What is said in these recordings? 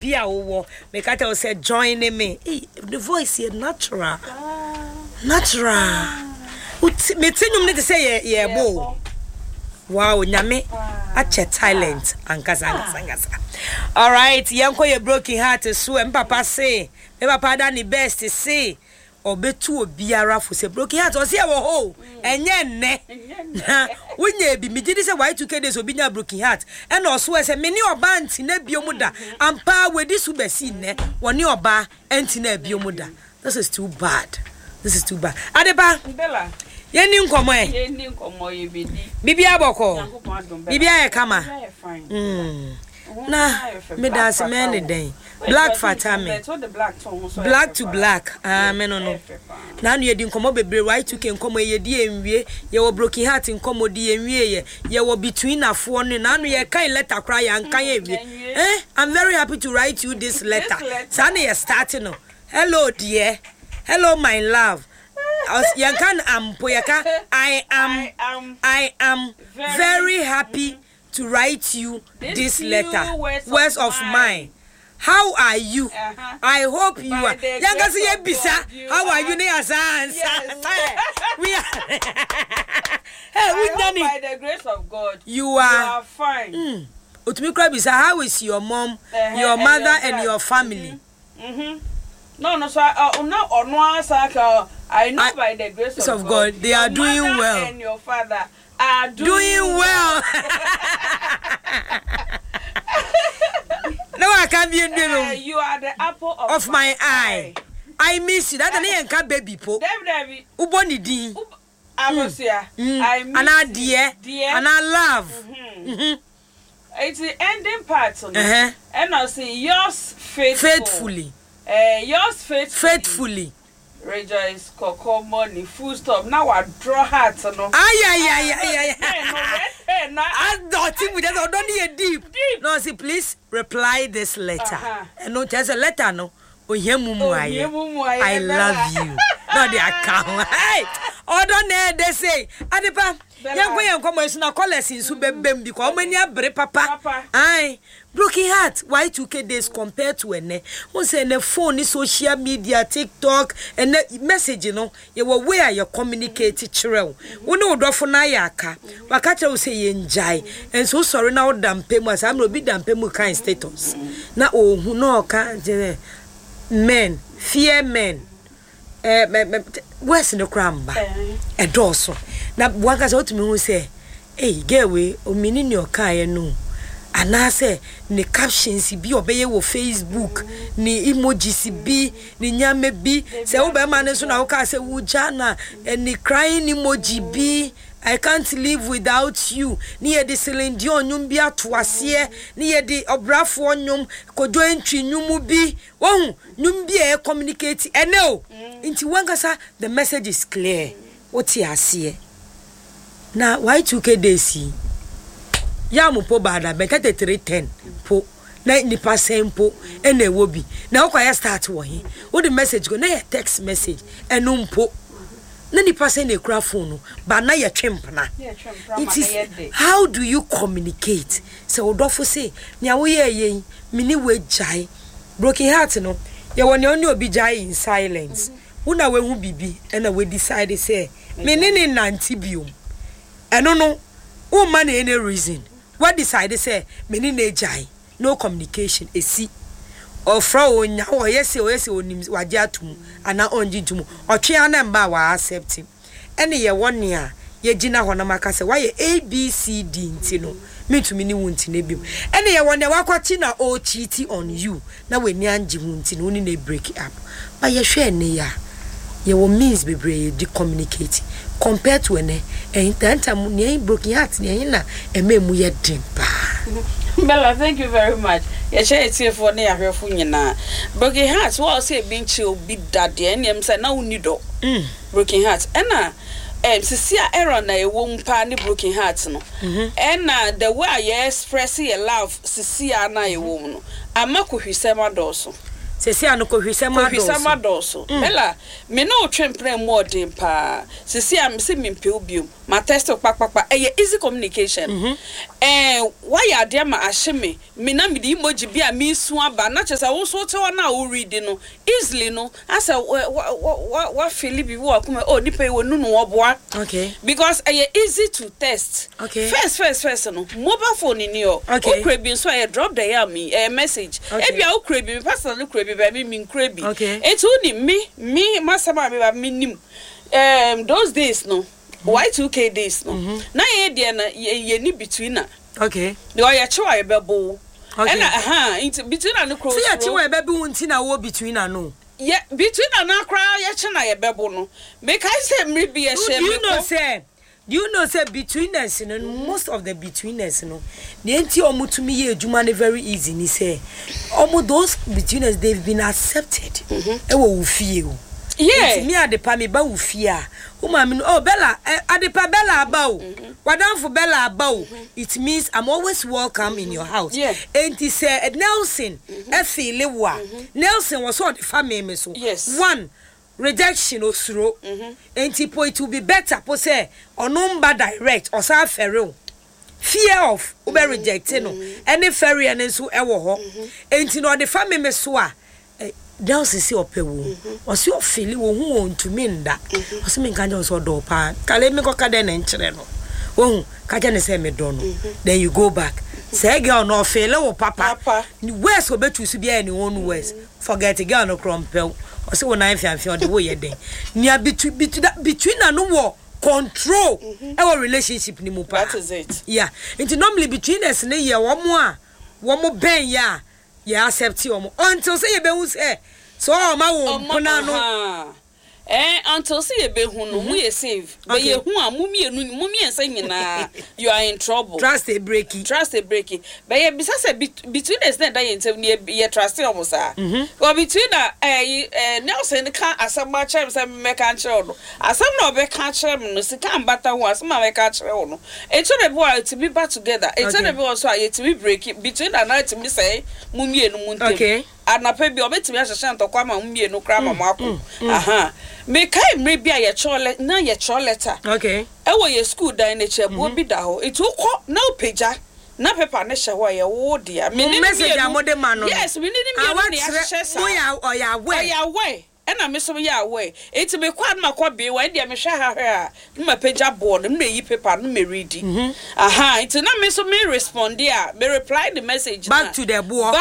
bia wo make I tell say join me. Hey, the voice here natural. Natural. Me tinum need to say yeah bo. Wow, nyame ache talent ankasa. All right, yanko your broken heart so and papa say, me papa da ni best say obetu obiara for say broken heart o say wo ho enye nne na wonye bi me gidi say Y2K days obi nya broken heart and also say me ni oba anti na biom da ampa wedi su besi nne woni oba anti na biom da. This is too bad. Adeba Bella yeni nkomo ye bibi aboko bibi aye kama na me das men den black fatame black to black me no na no yedi nkomo bebre Y2K nkomo ye di enwie ye wo broken heart nkomo di enwie ye wo between afo no na no ye kan letter cry an kan ewie I'm very happy to write you this letter sa na ye start no hello dear, hello my love. I am very happy to write you this letter. Words of mine. How are you? I hope you are. How are you? We are. By the grace of God, you are fine. How is your mom, your mother, and your family? No, so I know by the grace of God, they are doing well. And your father are doing well. No, I can't be in the you are the apple of my eye. I miss you. That an can baby po. David, Uboni di. I miss and I dear, and I love. It's the ending part on it. And I say yours faithfully. Yours faithfully. Rejoice, Coco, money, full stop. Now I draw hearts. No. I don't with that. Don't need deep. No, see, please reply this letter. And no, there's a letter. No, I love you. No, the account. Hey, don't they say, Adepa. Young come is not call us in Subem because many are papa. Aye, broken heart. Y2K days compared to a one say the phone is social media, TikTok, and message, you know, you were where you communicate children. We know Dofonayaka, Wakata will say enjoy, and so sorry now, dampe was I'm no be dampe kind status. Now, oh, who know, can't men, fear men. Where's in the cramba? A dorsal. Now, one has out to me who say, hey, get away, or meaning your car, no. And I say, ni captions be obey wo Facebook, ni emojis be, ni nyame be, say, oh, by man, so now, say, Wujana, and ni crying emoji be. I can't live without you. Near the Celine-Dion Numbia Twasie, near the Obrafo Num, Kojo entry Numubi. Oh, Numbia communicate. And no, into Wangasa, the message is clear. What you see? Now, Y2K days. Yamu po bada, but at 310 po. Na ni pasen po, and they will be. Now, I start working. What the message go? Na text message, and po. Nani person a craft phone, but now you're chimpana. It is how do you communicate? So, Odofo say, Nyawe mini we jai, broken heart no. Ya when you be jai in silence. Una we who bibi, and we decided say, Menini nantibium. I don't know, oh money any reason. What decided say, Menini jai, no communication, a see. Or Frau nya o yes onim wajatum ana onjintum otwe anamba wa accept him ene ye won ya ye gina ho na maka se why ABCD ntino metumi ni wunti na bim ene ye won ya wakwati na o cheat on you na we ni anje wunti na oni na break up but ye hwe ne ya ye wo means bebre di communicate compared to ene entantam ni broken heart ni na ememu ye dimpa. Bella, thank you very much. You share it for near her funyana. Broken hearts, what say being chill, be daddy, and yam say now need do. Broken hearts, Anna, Cecilia Aaron, a womb panny broken hearts, no. And the way I express your love, Cecilia and I woman. I'm not who say my dorsal. se se ano kohwisema doso bella me no twempre mo dem pa se se am se me mpeubium ma test kpakpakpa easy communication why ade ma ahye me na me di emoji bia me su aba na chesa wo so te na wo read no easily no asa wa feel bi wo akoma nipa wo nu no wo boa okay because easy to test okay first no mobile phone ni o okra bi so drop the ya me message e bia okra bi personal okra bi ba me nkra bi etu ni me masama me ba minim those days no Y2K days no na ye de na ye ni between na okay the oya chewa ye bebo and into between na no cross see ya chewa ye bebo unti na wo between na no yeah between na kra ye che na ye bebo no make I say me be a shame do you know say betweeners no most of the betweeners no the enti omutumi ye adwuma ne very easy ni say those betweeners they've been accepted e wo fie o yeah me adepa me ba wo fie a Bella adepa Bella about wadamfo Bella about it means I'm always welcome in your house enti say Nelson feel wa Nelson was so the family so one rejection osuro enti po it will be better po say onumba direct or sa ferro fear of ube rejecting no any ferry and so ewo ho enti no the family so a Nelson si opewo o si ofili wo hu ontumi nda o si me nka so do pa kale me ko ka de na nkyere no wo hu ka je ne say me do no then you go back say girl no feel wo papa ni west obetu su bia ni one west forget girl no krompel o se wo na fianfian de wo ye den nia between na no wo control our relationship ni mu pa that is it yeah into normally between us ne ye wo mo ben ya ya accept you until say ye be hu say so ma wo mpona no until see be hu no mu ye save be ye hu a mu miensa nyina you are in trouble trust a breaking be ye bisa say between us that ye ntem ye trust am sa or between Nelson ka asama chem say me kan chere no asam na obe kan chere no sika ambata ho asama me kan chere no eto the boy to be back together eto the boy so a ye to be break between that night me say mu mienu mu ntem okay anape bi obetimi ahyehyɛ ntɔkwa ma mmienu kra ma mako me kai mre bia ye chole na ye choleta okay wo ye school dan na chebu bi da ho etu kɔ na opeja na paper ne hye ho ye wo dia me ni message amode ma no yes me ni me ni ahyehyɛ sa oya we ena me so ya we eti me kwa na kwa bi wa ndia me hwe ha a ma pagya board me yi paper no me read eti na me so me respond dia me reply the message back to the board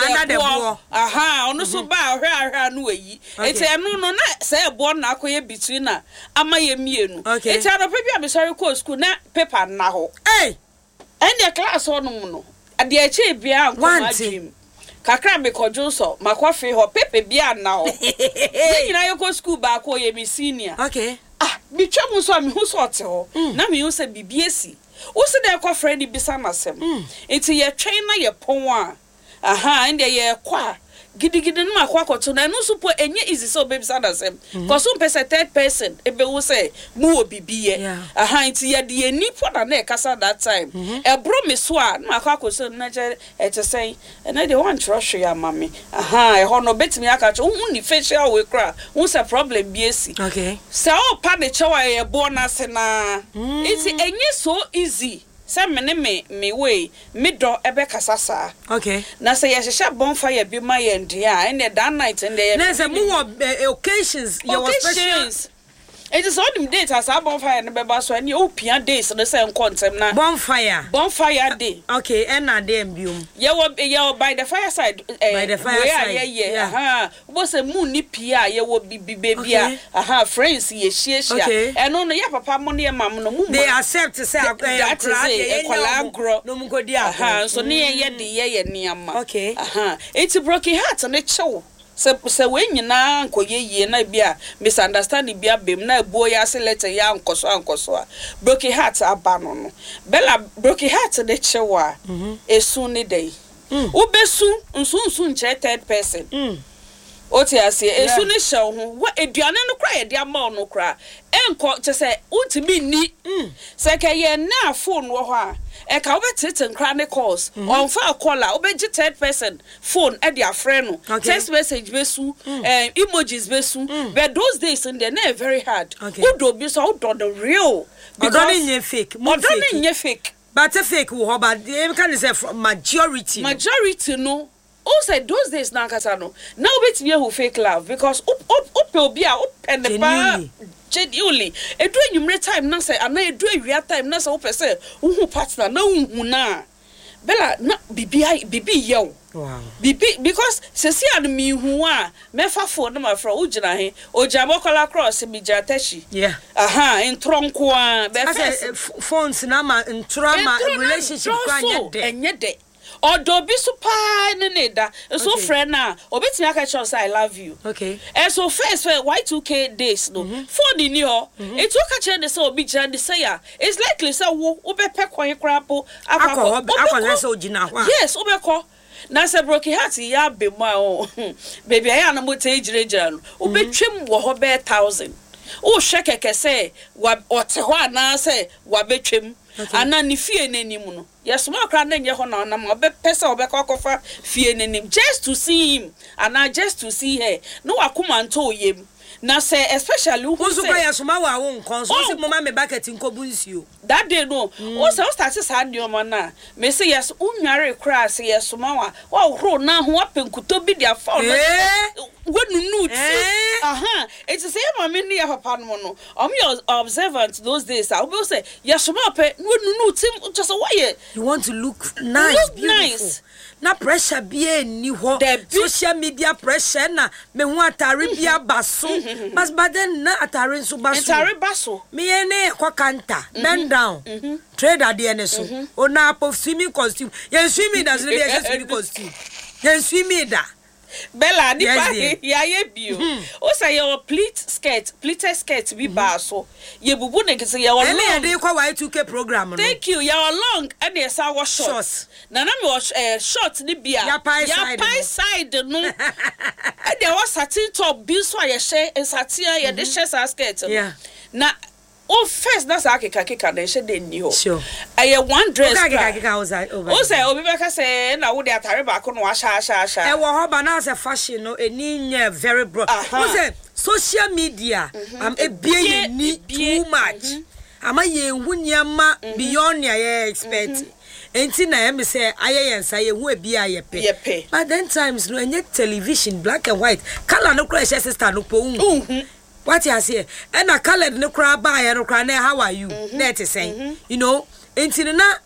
ono so ba hwe no yi eti eno no na say board na akoye between na ama ye mienu eti anopa bi me sorry call school na paper na ho enya class ono no ade achi bia anko dream kakra me kojo so makwafe ho pepe bia na ho nyina yeko school ba ko ye me senior bi twam so me hu so te ho na me hu se bibiesi wo se de kwa friend bisa nasem enti ye twen na ye pon a ende ye kwa gidigidi no makwa koto na no supo enye easy so baby sadasem cause un person third person ebe wo say mu obibiye enti ye de ani poda na e kasa that time e bro me so a na makwa koso na je e te say na de wan trust ya mami e ho no betimi aka cho hu ni facial we kra hu say problem bi esi so pa de chewa ye bonus na enti enye so easy say me way me do ebe kasasa na say ye bonfire bi ma ye ndia and that night and there na say more occasions your special it is on them dates as a bonfire and beba so any opian days no say nkontem na bonfire day and na dem biom ye by the fireside wo say mu ni pia ye wo baby friends ye hia and no ye papa mo ne mam no mu they accept say no mu go dia so ne ye de ye niam it's a broken heart and it show se we nyina nkoye yie na bia misunderstanding bia bem na ebuo ya se letter ya nkoso a broken heart abano no bella broken heart de chewa esu ni dey ubesu nsu nche third person Oti ase esu ne hyew ho wa eduane no kra ye de ama no kra enko che se untimi ni se ke ye na phone wo ho a e ka obetete nkra ne calls on fa call a obeji third person phone e de afre no text message besu emojis besu but those days in there na very hard udo bi so udo the real because odo fake fake but fake wo but they can say majority no. Also, those days now, Kasano. Now, bet me who fake love because up will be out and the bar genuinely. A doing you time, na say, and I do real time, na so say, who partner, no, na. Bella, not bibi yo. Wow. Bibi because Ceci and me who are mefa for no my fro ujina he o jabokola cross mi jateshi. Yeah. In tronko phones na ma in trauma relationship enye de. Odo bi so pa ne da so friend na obetimi aka cho say I love you. Okay. And so first Y2K days no phone ni ho it took a chance say obi jande say ya it's likely say wo obepe kwan krapo akwa say ogina ho. Yes obeko na say broken heart ya be ma o baby aya na mo te ejira no obetwem wo ho be 1000 o hwekeke say wa ote ho ana say wa betwem ana ni fie nanim no yes mo kra na nye ho na na mo be pesa obekwa fie nanim just to see him and just to see her no akoma nto oyem na say especially who say yes ma wa won kon so si mo ma me bucket nkobu nsuo that day no o say o start say adioma na me say yes unware kra say yes ma wa horo na ho apenkuto bi dia fa wonu it is say ma me ne ya papa no no your observant those days I will say yes ma pe wonu tim just why you want to look nice beautiful na pressure bi ni ho social media pressure na me hu atare bia baso but then na atare so baso me ene kwakanta bend down trade ade ne so ona apop swimming costume yen swimming does be a swimming costume yen swimming da Bella ni pa ya ye bio o say your pleated skirt bi ba so ye bubu ne kese ya long e dey kwa Y2K program no thank you ya long and dey say wa short na me was short ni bia ya pie side no e dey was satin top bi so ya share satin ya dey share skirt na o first that's akeka na she dey ni ho sure I one dress akeka was over o say obi be ka say na wo dey atare ba ko no wa sha e wo ho ba na say fashion no eni nye very broad o say social media am e bie ni too much ama ye hu nyama beyond ya expect enti na em say ayeyensa ye hu abi ayepe but then times no enye television black and white color no crash sister no po what you say and a colored no cry by and cry how are you net is saying you know into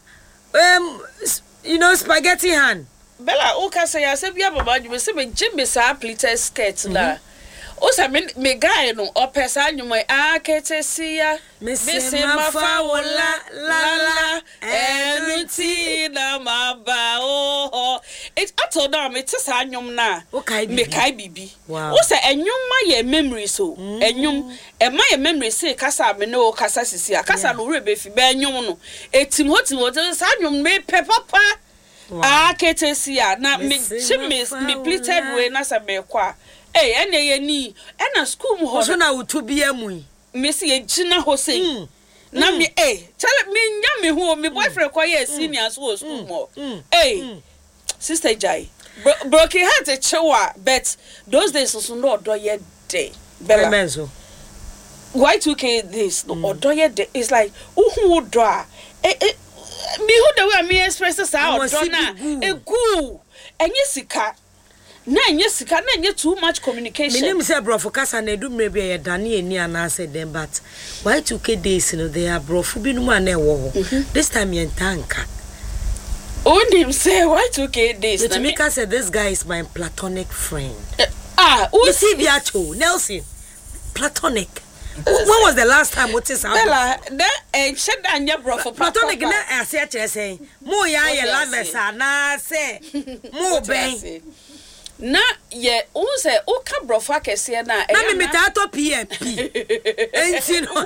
spaghetti hand Bella o ka say ya say bia baba you say me jimbe sa pleated skirt la o say me guy no o pesa nyumo aketesia me se mafawola la enuti na maba o it ato na me te sa nyum na me kai bibi o say enyum ma ye memory so enyum e ma ye memory say kasa me no kasa sisia kasa no rebe fi be enyum no etim hotimo sa nyum me pepapa ketesia na me pleated way na sa me kwa ene ye ni ena school mu ho so na utubia mu me se ye gina ho sei na me tell me nya me ho me boyfriend kwa ye senior so school mo sister Jai broken heart e chewa but those days so no odo ye day Bella menzo Y2K this no odo ye day it's like who do me who the way me express sa odo na egu enye sika na enye too much communication me name say brofo kasa na edu mre bia ye dane eni ana say them but Y2K days no they are brofo bi no ma na ewo this time ye tanka only him say Y2K days to make us say this guy is my platonic friend who see Biacho Nelson platonic. When was the last time what is happening? Bella, that shed down your bro for platonic na ase say mo ya ye lovers na say mo ben na ye o say o ka bro for kese na me metato PMP enti no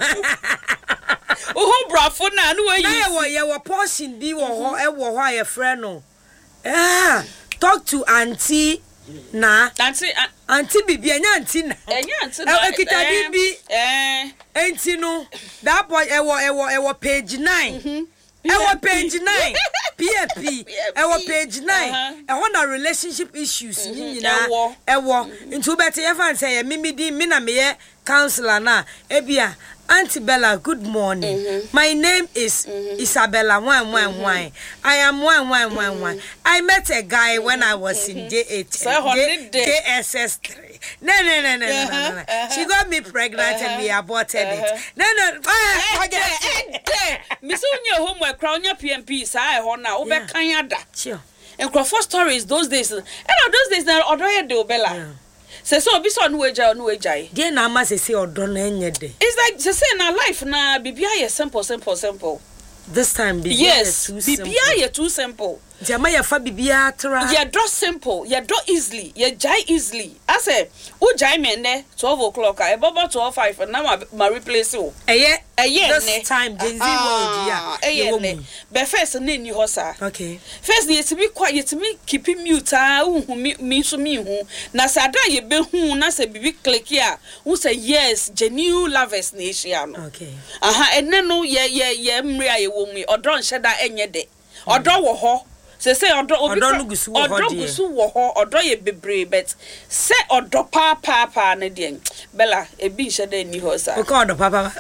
o bro for na no we ye portion bi wo ho e wo ho aye friend no talk to auntie Na. Auntie bibi enya auntie na. Ekita bibi. Enti no that boy ewo page 9. Ewo page 9. PFP. Ewo page 9. Ewo na relationship issues nyina. Ewo. Nti ubete ye fan say me na me counselor na. Ebia Auntie Bella, good morning. My name is Isabella. Why? I am 1. I met a guy when I was in JSS 3. No. She got me pregnant and we aborted it. No. Miss Unya homework, crown your PMP, say, Hona, over Kanyada. Sure. And Crawford stories those days. And those days, now, order do Bella. So be so no way. Dear Nama say or don't end. It's like say na life na bibia is simple. This time bibia yes, bibia too simple. Jama ya fa bibia tra. Ya draw simple, ya draw easily, ya jai easily. I say, u jai me ne 12 o'clock, I baba 12:05 and now ma replace you. This time Gen Z world yeah. But first ne ni hosa. Okay. First ye to be quiet to me keep mute me so me hu. Na sada ye be hu na se bibi click here. Who say yes, genuine lovers nation. Okay. And no ye mri aye wo mi odro nheda enye de. Odro wo ho. Say odro gusu wo ho odro ye bebre but say odro pa na de Bella e bi nheda ni ho sa. O ka odro papa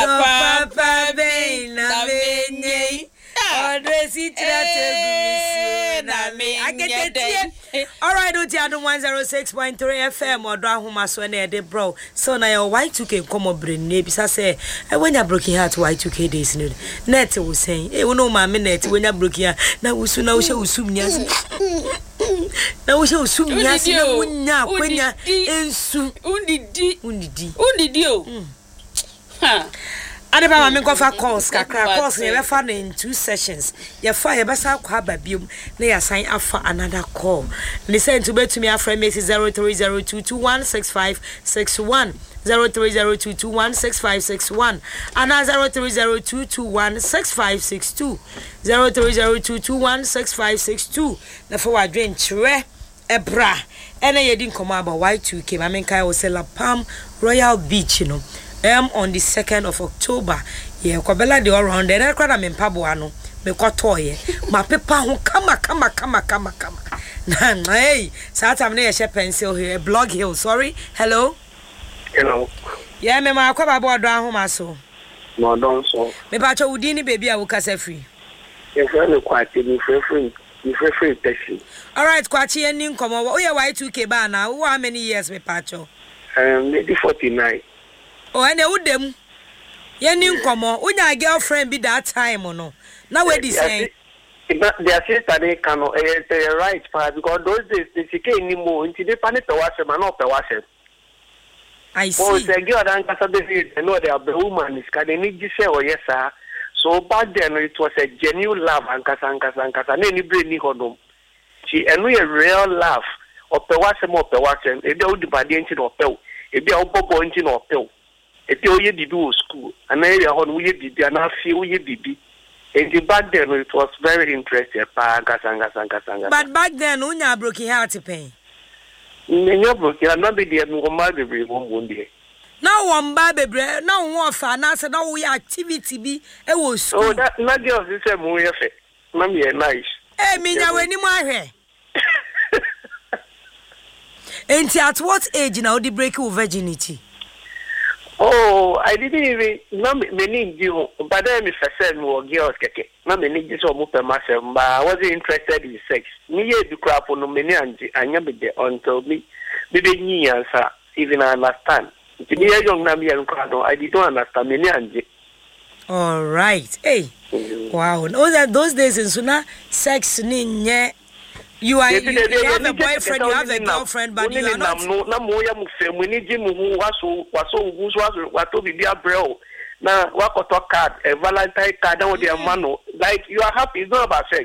be na me Odresi trate na me agete. All right, Oti Adom 106.3 FM Odo ahoma so na de bro. So na your Y2K come brain na bisa say when you broken heart Y2K days no. Net we say we no ma me net when you broken heart na usu na ushe usum nya. Na ushe usum nya se na wunya kwanya ensu. Undidi o. Ha. Adeba me go for calls kakra calls we fa in 2 sessions ye fa ye besa kwa babium na ya sign afa another call me say to betumi afra me 0302216561 0302216561 and 0302216562 0302216562 na for wa dwen chire ebra ene ye din komo aba Y2K ma me kai wo se La Palm Royal Beach no on the 2nd of October. Yeah, Kwabella the all round and I cried am pabo ano. Me kwatoye. Ma pepa ho kama. Hey, Satam na ye pencil here, Blog Hill. Sorry. Hello. Yeah, me ma kwaba bo do ahoma so. No don so. Me ba cho udini baby a wo kasa free. Ye friend kwati me free taxi. All right, kwachi eni nkomo. Wo ye Y2K ba na. Wo how many years me pacho? Maybe 49. Oh, and you dem. Ye ni nkomo. Unya girlfriend be that time or no? Now we dey say. Their sister they can right part because those days they came anymore until they panic to watch them and not to watch them. I see. Oh, they girl and they know they are the woman is can they need to say oh yes sir. So back then it was a genuine love and kasa. Any brain ni hodom. She and we a real love. Or pe watch them. E be odi body into no pe. E be obobo into no pe. If you do school, and then you on we did, and I feel we did. And the back then it was very interesting. But back then, Unya broke your heart to pay. You broke your not be there, no matter one day. Now, one baby bread, no one fan, I said, no, we activity be a was. Oh, that not just the same way of it. Mammy, nice. Eh, me now any more hair. And at what age now the break of virginity? Oh, I didn't even know many you, but then if I said more girls, not many just almost a myself, but I wasn't interested in sex. Me, the crap on many and never there until me, maybe answer, even I understand. To be a young Nami and Crado, I didn't understand many and all right. Hey, wow. Those days in Suna, sex, you have a boyfriend, you have a girlfriend, but you are not. No more, we need him who was to be a bro. Now, what card, a Valentine card, or their man, like you are happy, it's not about sex.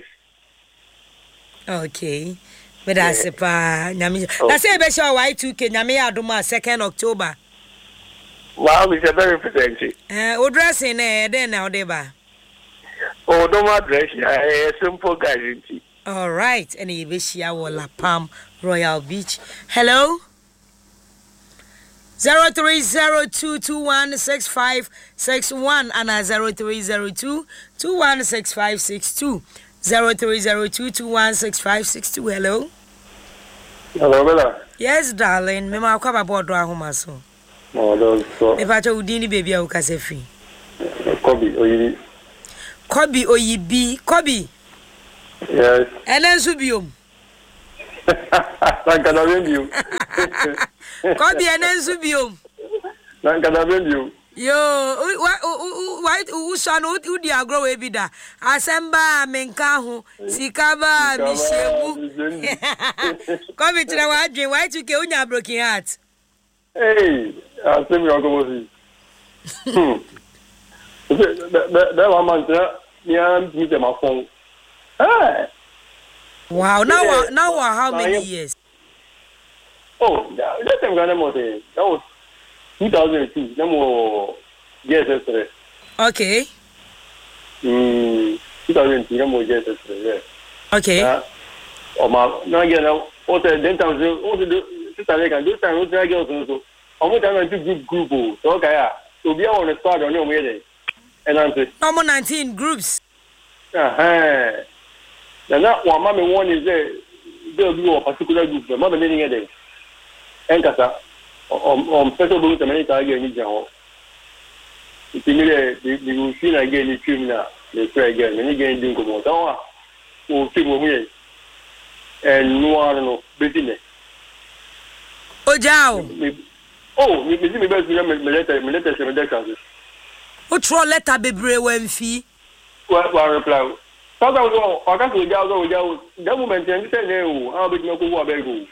Okay, but that's a Nami. That's a special Y2K, Nami Adoma, 2nd October. Wow, it's a very present. Dressing then now, Deba. Oh, no more dress, a simple guy. All right, and Ibeshia La Palm Royal Beach. Hello. 0302216561 and 0302216562. 0302216562. Hello. Hello, Bella. Yes, darling. Me ma kwa babo do ahoma so. Oh, those so. Me pa cho udini baby a ukase free. Kobe Oyibi. Kobe Oyibi. Kobe. Yes. Enen su biom. Nankada bendium. Kobe enen su biom. Nankada bendium. Yo, why usan udi agro we bi da. Asemba menka ho, sikaba mishebu. Kobe tira wa adwen, why to ke unya broken heart. Hey, asem yo ko si. That one man there, me my phone. Hey. Wow, now how many years? Oh, that time Ghana was that was 2002. That was yes. Okay. 2002. That was yes. Okay. Oh my, now again, what the then time also the sister like this time what the girls also. I'm going to group. So okay, so be on the start on your way there. And I'm saying. Number 19 groups. Now one mommy one is there. There will be a particular group. The mother meeting there. And kasa special group the many again in Japan. It's immediately the machine again in China. They try again. Many again doing come out. Oh, keep moving. And no one business. Oh, Jao. Oh, me best me letter send chances. O tro letter bebre wen fi. What reply? So that was I can't go. That moment and say no, how big no go abeg.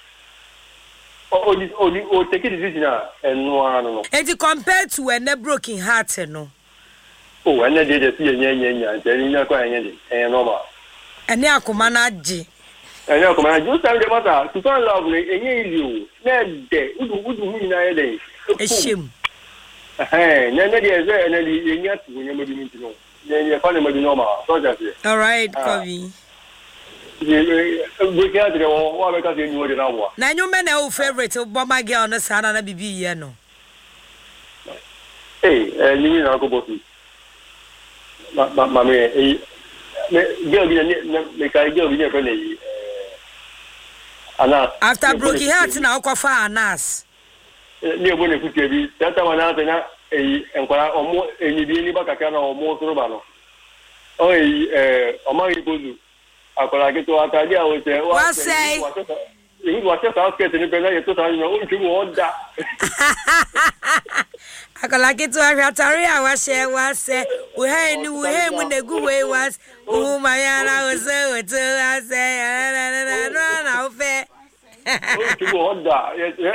Oh, take it decision and no one. And compared to a broken heart no. Oh, and they just see nya telling you quite anything. And no. And ya komana ji. And now come on, just tell the matter. To find love and you. Ned day. Udu na day. A shame. Hey, then there is and then you get when you maybe need to know. Then you find maybe normal. So that's it. All right, Kobe. We can't go what because you know the now. Na you men our favorite Obama girl on the sana na bibi ye no. Hey, you mean Uncle Bossy? Mammy, girl be girl be friendly. After broken heart now kofa Anas. Near when you could be that one out and or more any be bakana or more robano. Oh, Omari Bozu. I could get to Atalia was there. What say? He was just asking to be to tell you want that. I could like it to Ataria was say, we knew him when the good way was. Oh, my Anna was so I say, no, fair. Wow.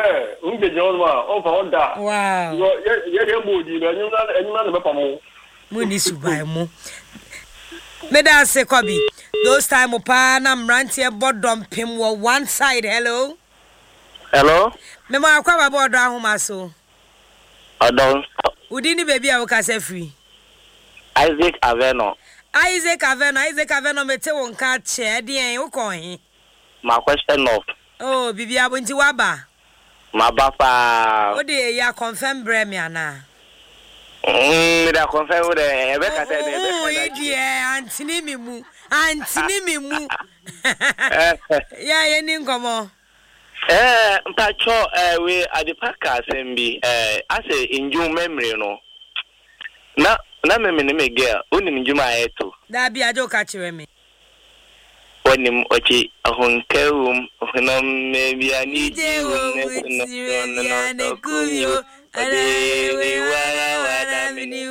Munisubaimo. Meda se Kobe. Those time opa na mrantie bodom pem wo one side. Hello. Hello. Me ma kwa babo do ahoma so. Odon. Udini baby a wo kase free. Isaac Aveno. Isaac Aveno mete won ka che den wo kon he. My question of. Oh, bibi abunti waba. My papa. O de ya confirm bre me ana. Me da confirm with the Rebecca said. Oh, yeah, Antini mimu. Yeah, ye nin komo. Mpacho we at the podcast MB I say in your memory no. Na me girl, uni njuma eto. Da bi ajo ka kire me. Onim ochi ahonkewum ohonam maybe ani no kuyo ade wala mini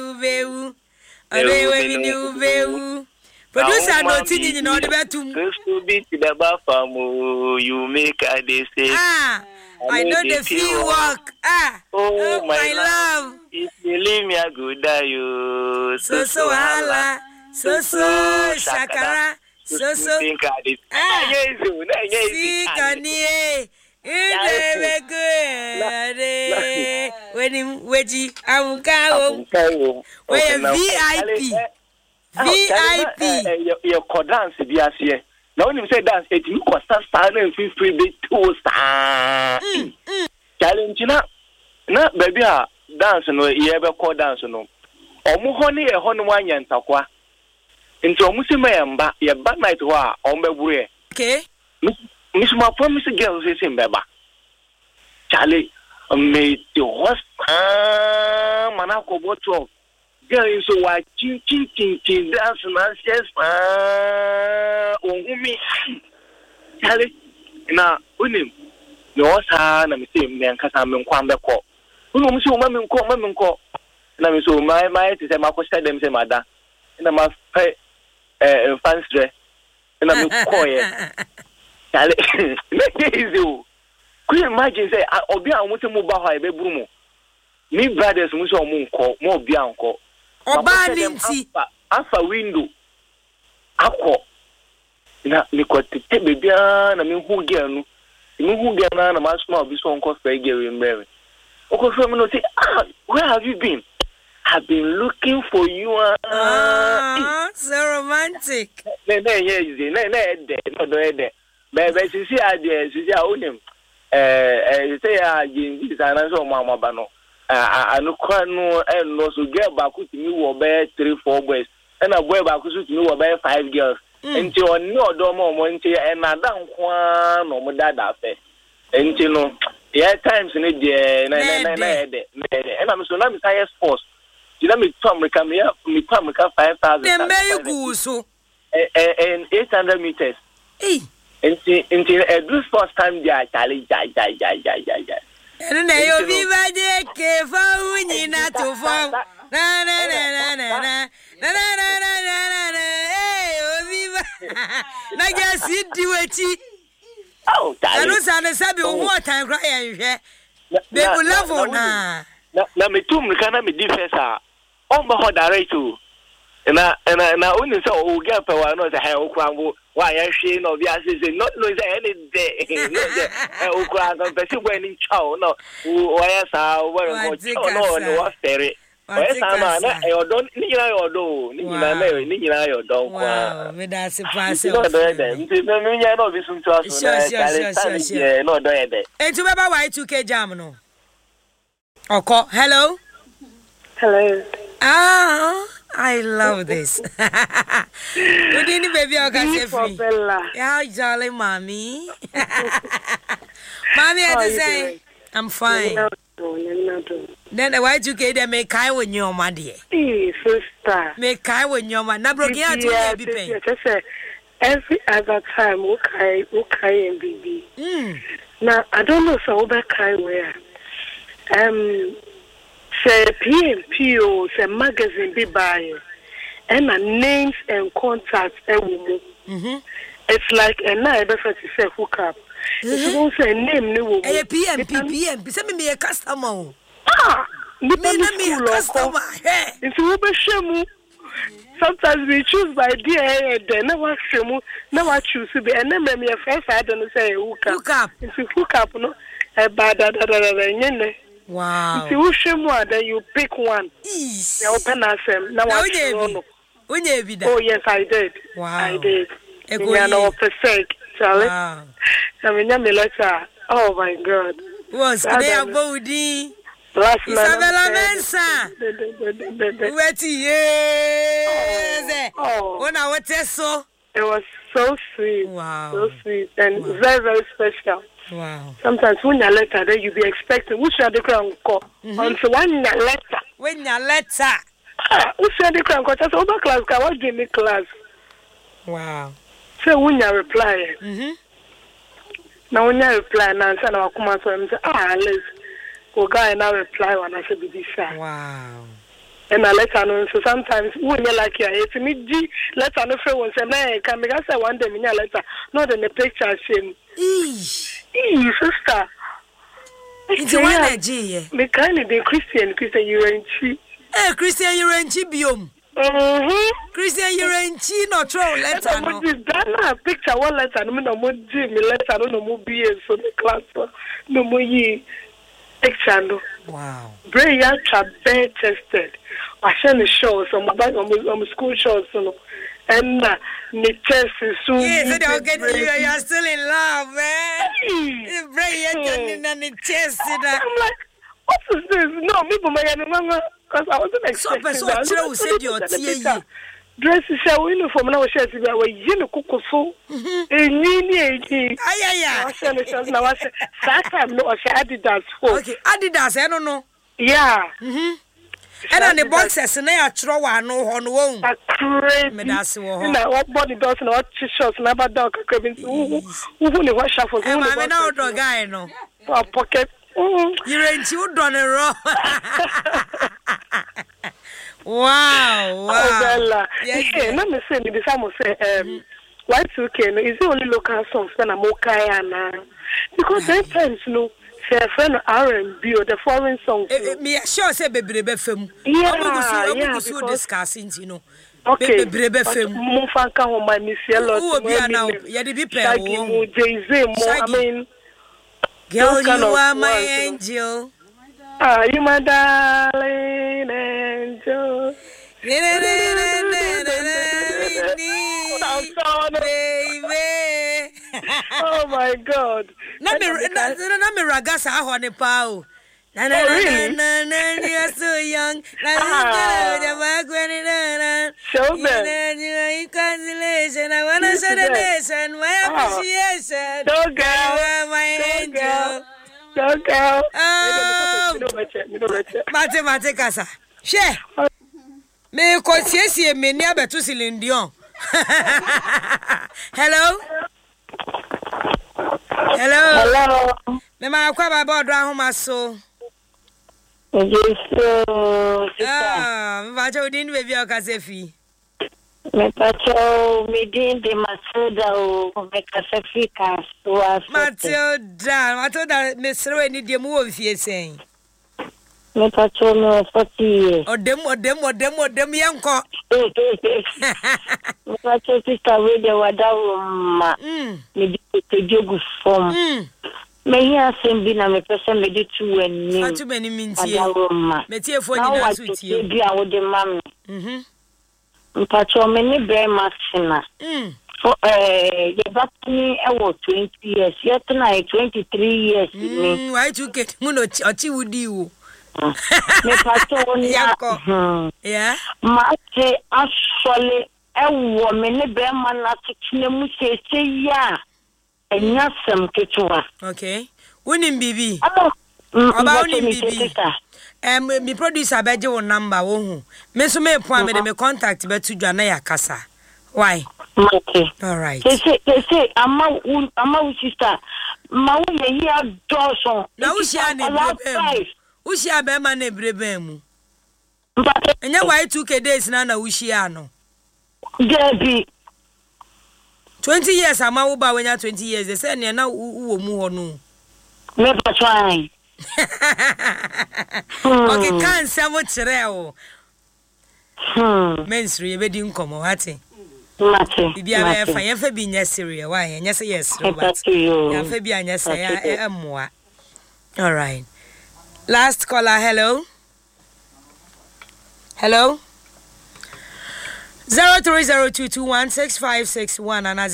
ubewu producer no tini no de betum to be the bafamu you make a day say I know the feel work oh my love if you leave me I go die you so hala so shakara so think I did see kanie very good when him weji amkawo we VIP your dance bi ase na when you say dance it you costa stand and feel free be to sta challenge na baby a dance no ye be call dance no omo ho ne ye ho no anya ntakwa nti omo se mayamba ye back night ho a omo be buru okay miss my promise girl say mbeba chale me the host mana ko boto girl so wa chin dance na yes ohumi chale na unim no sa na me say me nkasa me nkwa mbekọ unu mu so ma me nkọ na me so my to say ma ko dem say mada na ma pay fans dress na me ko ye chale me easy. Could you imagine say obi a mo temu ba ho e be buru mo me brothers mo so mo nko mo obi anko oba ninti afa window akọ na me ko tete bebia na me hu girl no me hu girl na ma so obi so nko fa girl remember oko so me no say where have you been? I've been looking for you. So romantic. No baby sisi ade sisi a onim say agin sana so mama ba no anukwa no no so girl ba ku timi wo be 3-4 boys na boy ba ku so timi wo be 5 girls enti oni odo mo enti na da nkwa no mo dada fe enti no yeah times ni de na ede na me so na me say sports dina me to America me 5,000 dem be go so and 800 meters Into this first time they are challenge. And you be bad, for winning to fall. Na just sit duty. Oh, I don't understand what time crying. They will love on. Na me too, me can't be defense. On the direct to. Na only so o get power no say hey okrango wa ya hwe no bi ase say not no say any day no say okrango person when in chow no wa ya sa wa go chow no wa fere wa ya sa na e odo ni nyina ya odo ni nyina ya odo kwa me da se pass no do ede nti me nya no bi sun to aso na no do ede entu beba Y2K jam no oko hello I love this. Good evening, baby. How jolly, mommy. Mommy, I just say, I'm fine. Then the Y2K they make kai when you're my dear. Sister. Make kai when you're my nabrogia to be paying. Every other time, okay, and BB. Now, I don't know so that kai where. Say PMP or say magazine be buying and names and contacts it's like a night to say hook up. If you don't say name no PMP send me a customer. Me a customer. It's Uber sometimes we choose by dear then never shemu never choose to be and then me a first I don't say hook up. If you hook up no bad. Wow. If you wish more, then you pick one. They open us. Now I know. Oh yes, I did. Wow. I did. You know, for sake, Charlie. Wow. I mean, me letter. Oh my God. Was today a body? Last Isabella Mensa. What yes? Oh. When I was so. It was so sweet. Wow. So sweet and very, very special. Wow. Sometimes when you letter, then you be expecting. Which are the crown call? Until when you letter. When you letter. Which are the crown call? That's over class. Can what give me class? Wow. So when you reply. Now when you reply, now say now come answer. I say let's go guy now reply when I say be this. Wow. And I letter no. So sometimes when you like it's me G letter no friend say man can me say one day me letter not in the picture shame. Sister. It's one energy. Me kind of be Christian you ain't chi. Christian you ain't chi biom. Christian you ain't chi no throw letter no. That picture one letter no me letter no mo be so the class no mo yi picture no. Wow. Brain ya trap bare tested. I send the show so my school shows so and the chest is so. Yes, you are still in love, man. The brain and the chest. I'm like, what is this? No, people may remember because I wasn't expecting that. So said your tea. Dress is a uniform now. She said, "We yellow cocoa so." Ay. I said, "Now I said, Saka no, I said Adidas." Okay, Adidas. I don't know. Yeah. And on the boxes, and they are throw on no one. That's crazy. Now, what body does not shorts, never dog. Who only wash up for I'm an outdoor guy, no. Pocket. You're in children wrong. Wow. Bella. Yes. Let me say, the same say, Y2K, is the only local songs when I'm okay, because sometimes, no. Say friend R&B or the foreign songs. Me sure say bebrebe fam. Yeah, because discussing, you know. Okay. Bebrebe fam. Mo fanka ho my miss yellow. Who be now? Ya dey be pair. Jay-Z mo, I mean. Girl, you are my angel. You my darling angel. Baby. Oh my God. Na me ragasa ahone pa o. Na you're so young. Show them. Congratulations. I want to show the nation my appreciation. Don't go. You are my angel. Don't go. Mate kasa. She. Me ko siesie me ni abeto Celine. Hello. Hello. Me ma kwa baba odo ahoma so. Yes. Me ba cho din baby o kasefi. Me pa cho me din de Matilda o me kasefi ka so. Matilda me sere ni de mu wo fie sen. Me pa cho me 40 years. Odem yanko. Me pa cho sister we de wada ma. Me di jogu form. Me here sem bi na me pese me di tu eni. Atu beni mintie. Me tie fo ni na so tie. Bi a wo de mam. Me pa cho me ni bre maxima. For ye batni e wo 20 years. Yet na 23 years ni. Why to get mu no ochi wudi wo. Me pato na yeah ma se asole ewo me ne be ma na tikine mu se ya enya sem ketua. Okay, unim bibi oba unim bibi me producer beje wo number wo hu me so me po me contact betu dwa na yakasa. Why? Okay, all right. They say ama sister ma wo ye ya doso na wo sia ne brebe Ushia bema ne brebe mu. Enya Y2K days na ushia no. Debi. 20 years ama wo ba wenya 20 years. They say na wo mu ho no. Me pa try. Okay, kan samo kire o. Mensri ye bedi nkomo hati. Mate. Bibi aba fa ye fa bi nya serious. Why? Nya say yes. Ya fa bi anya say ya emwa. All right. Last caller, hello. 0302216561 and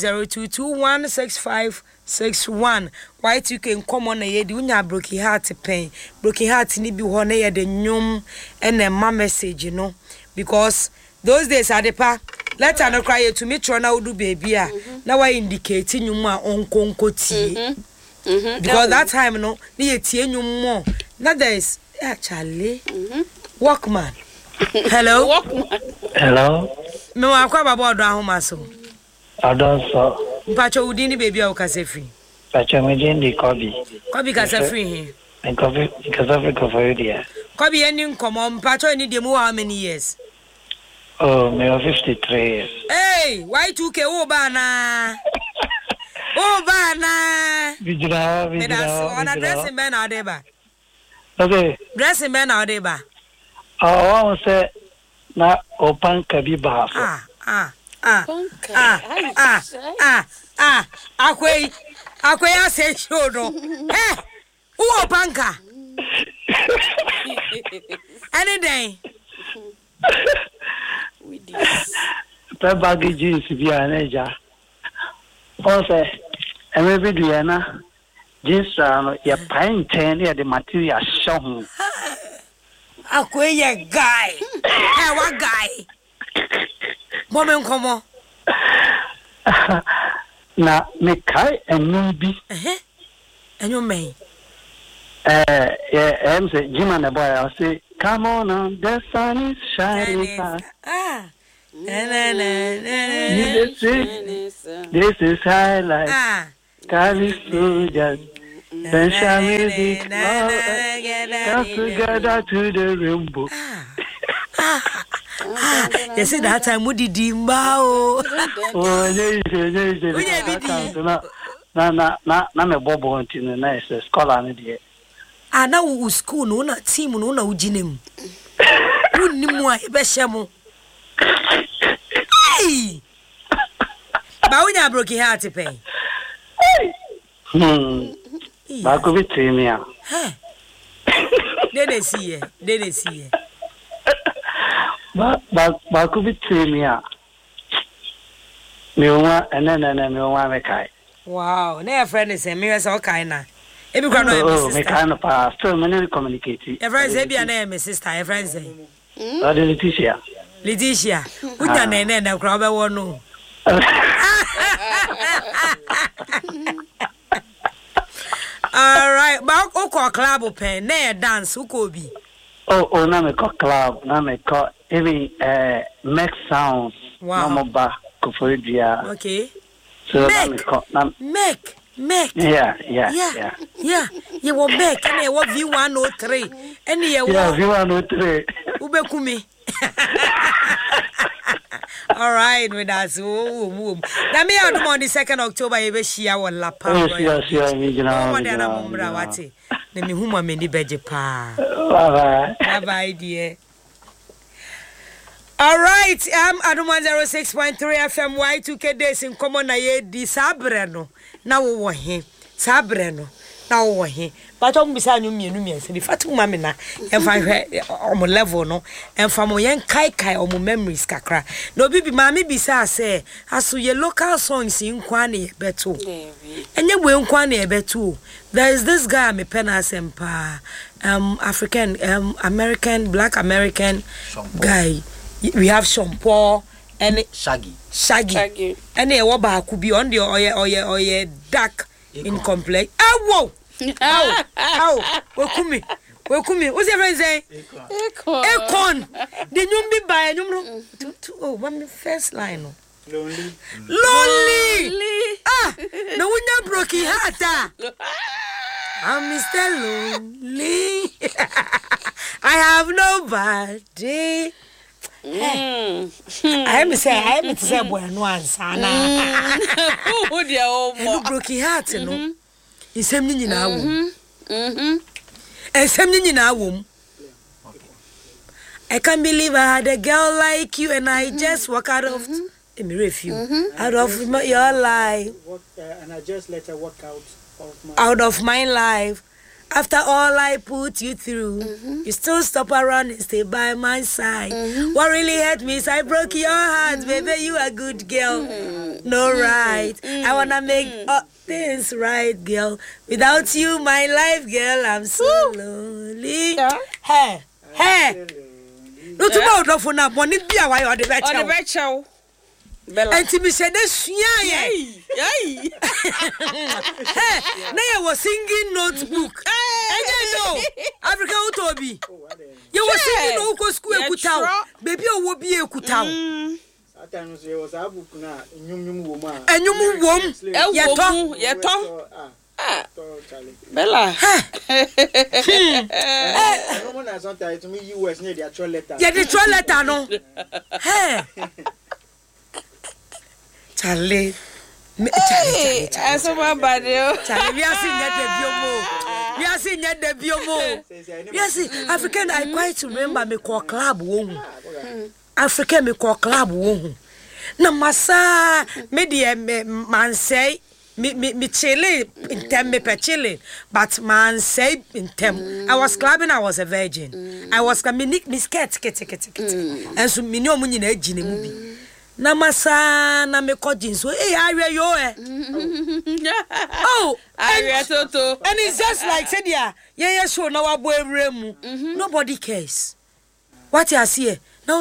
0302216561. Y2K come on ye di unya broken heart pain. Broken heart ni bi ho na ye de nyum and a ma message no because those days are the pa let her no cry to me tro na udu baby a na wa indicate nyum a onkonko tie. Because that time no ni tie nyum mo na there is actually Walkman. Hello. Walkman. Hello. Me wa kwa baba odo ahoma so. Adonso. Mpacho udini baby a ukasefri. Pacho me di Kobi. Kobi kasefri he. And Kobi kasefri ko for you dia. Kobi eni nkomo mpacho eni de mu how many years? Oh, me 53 years. Hey, Y2K wo ba na. Oh bana. Vigila. On addressing ben adeba. Okay. Dressing ben adeba. I want say na open kabi ba. Akwai ase shodo. Eh. Who open ka? Any day. baggy jeans bi anaja. Also, every Diana jeans your pint ten the material shown. Akwe guy. Hey, what guy? Woman, come on. Na me kai enubi. And you may. I'm say Jim and the boy. I'll say, come on, the sun is shining. This is highlight. Carry soldiers. Then shall we come together to the rainbow. You see that time we did Dimbao. Na me bobo ntino na ese scholar ne de. Ana wo school no na team no na uginem. Wonnimu a e be hyemo. Hey! Ba wonya broken heart pen. Ba ko bitimia. Dede see. Ba ko bitimia. Me wa enene me wa me kai. Wow, na your friend is me say okay na. E bi kwa no my sister. Me kind of still me communicate. Your friend say bi na my sister, your friend say. Leticia. Unya nene na kwa be wo no. All right, ba o club pen na dance uko bi. Oh, na me ko club, na me ko even make sounds. Wow. Na mo ba ko for dia. Okay. So make. Yeah. You will make and you will V103. And you will V103. Ubekumi. All right, with us. Now, me out on the 2nd October, you will see our lapa. Yes. Nemi huma meni beje pa. Bye, dear. All right, Adom 106.3 FM Y2K days in common na ye di sabreno na wo he sabreno na wo he but o mbisa anyu mienu miense di fatu mame na emfa hwe omo level no emfa mo yen kai omo memories kakra na obi bi mame bisa say aso ye local songs in kwa na ye beto enye we nkwa na ye beto. There is this guy me pena sempa African American black American guy. We have Sean Paul and Shaggy. And they were back could be on the oye dark in complex. Oh, welcome. What's your friend say? Econ. The new be by one first line. Lonely. No one broken heart. I'm Mr. Lonely. I have nobody. I am say boy no answer na. Who dia o mo. Broken heart no. Isem ni nyina wo. Esem ni nyina wo. I can't believe I had a girl like you and I just walk out of out of your life. And I just let her walk out of my life. After all I put you through, you still stop around and stay by my side. What really hurt me is I broke your heart, baby. You a good girl, no right. I wanna make things right, girl. Without you, my life, girl, I'm so lonely. Hey. No tomorrow for now. One it be a while on the virtual. And to be said, yay. Now I was singing notebook. And you know, Africa Utobi. You were singing Oko School Kutao. Baby, I will be a Kutao. Sometimes there was a book now, and you move woman. Bella. Sometimes to me, you was near the letter. Yeah, the letter, no. Hey. Charlie. Charlie. We are seeing the biomo. Yes, African, I quite remember me call club womb. African me call club womb. Na massa, media man say, me chile in tem me chile, but man say in tem. I was clubbing, I was a virgin. I was coming, me skirt, and so me no money in a genie movie. na masa na me ko jinso awe yo oh awe toto and it's just like said yeah show na wabo ewre mu nobody cares what you see now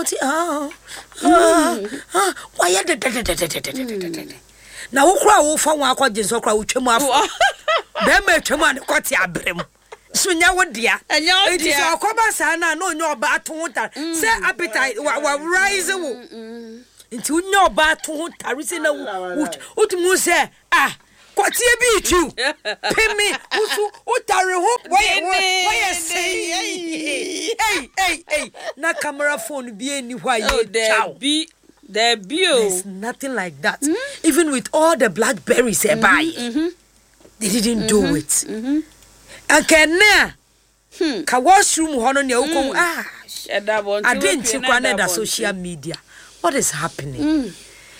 why the na wo kura wo fa won akọ jinso kura wo twemu afọ be ma twemu an ko ti abrem sunya wo dia it is akoba sa na no nya oba atonta say appetite wa rise wo nti unya oba atonta rise na wo utumu say kwatie bi tu pemi usu utare ho why say hey na camera phone bi eni hwa ye there's nothing like that. Even with all the blackberries they buy, they didn't do it. And can ka washroom hono ne uko I didn't see the social media. What is happening?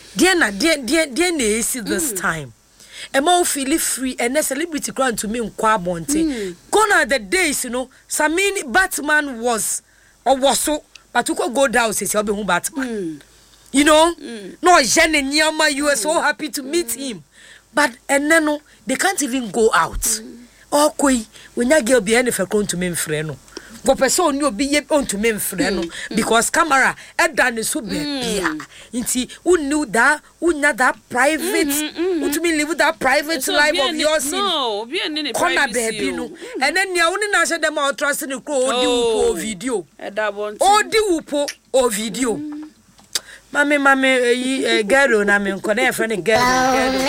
Dear see this time. Emo feel free and a celebrity grant to me in Kwabonte. Gone are the days, Samini Batman was so, but to go down says you'll be Batman. No, Jenny Nyama, you were so happy to meet him. But and then they can't even go out. Oh, when you get behind if I come to me friend. Go person you be on to me friend because camera done so be inti who knew that that private who to me live that private life of yours corner baby no and then you only na say them out trust in ko video o video Mami, girl, na me nkone friend girl.